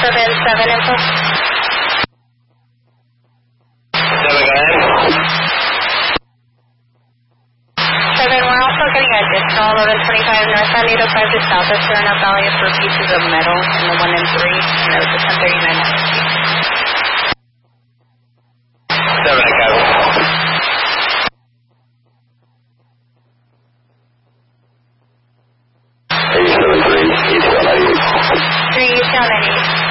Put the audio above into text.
7 info. 7, go ahead. 7, we're also getting additional 1125 northbound 805 to south of Serena Valley for pieces of metal in the 1 and 3, and that was the 1039. 7, Echo. Three, you sound 98.